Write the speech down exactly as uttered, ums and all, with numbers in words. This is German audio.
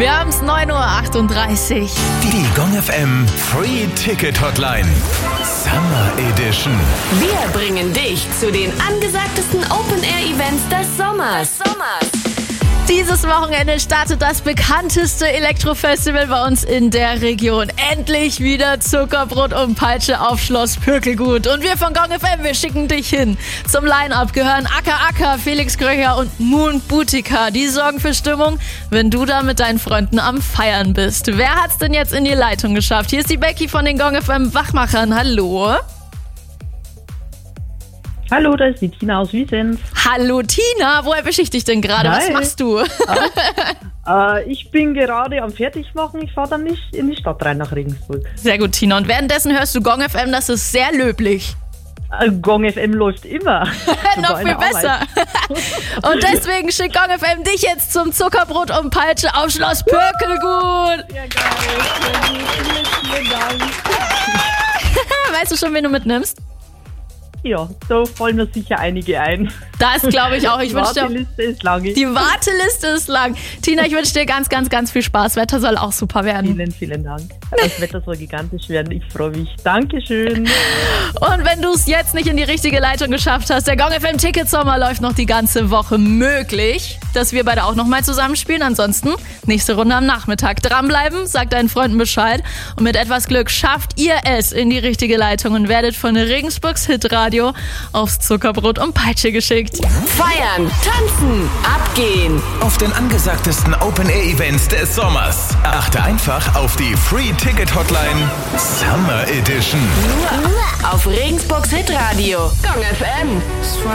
Wir haben es neun Uhr achtunddreißig. Die Gong F M Free Ticket Hotline. Summer Edition. Wir bringen dich zu den angesagtesten Open-Air-Events des Sommers. Sommers. Dieses Wochenende startet das bekannteste Elektrofestival bei uns in der Region. Endlich wieder Zuckerbrot und Peitsche auf Schloss Pürkelgut. Und wir von Gong F M, wir schicken dich hin. Zum Line-Up gehören Acker Acker, Felix Kröcher und Moon Boutica. Die sorgen für Stimmung, wenn du da mit deinen Freunden am Feiern bist. Wer hat's denn jetzt in die Leitung geschafft? Hier ist die Becky von den Gong F M Wachmachern. Hallo. Hallo, da ist die Tina aus Wiesens. Hallo Tina, wo erwische ich dich denn gerade? Was machst du? Ah, äh, ich bin gerade am Fertigmachen. Ich fahre dann nicht in die Stadt rein nach Regensburg. Sehr gut, Tina. Und währenddessen hörst du Gong F M, das ist sehr löblich. Äh, Gong F M läuft immer. Noch viel besser. Und deswegen schickt Gong F M dich jetzt zum Zuckerbrot und Peitsche auf Schloss Pürkelgut. Ja, geil. Vielen, vielen Dank. Weißt du schon, wen du mitnimmst? Ja, da fallen mir sicher einige ein. Das glaube ich auch. Ich Die wünsche dir, Warteliste ist lang. die Warteliste ist lang. Tina, ich wünsche dir ganz, ganz, ganz viel Spaß. Wetter soll auch super werden. Vielen, vielen Dank. Das Wetter soll gigantisch werden. Ich freue mich. Dankeschön. Und wenn du es jetzt nicht in die richtige Leitung geschafft hast, der Gong F M Ticketsommer läuft noch die ganze Woche. Möglich, dass wir beide auch nochmal zusammenspielen. Ansonsten nächste Runde am Nachmittag. Dranbleiben, sagt deinen Freunden Bescheid. Und mit etwas Glück schafft ihr es in die richtige Leitung und werdet von Regensburgs Hitradio aufs Zuckerbrot und Peitsche geschickt. Feiern, tanzen, abgehen. Auf den angesagtesten Open-Air-Events des Sommers. Achte einfach auf die Free Ticket Hotline Summer Edition. Nur auf Regensburgs Hitradio. Gong F M.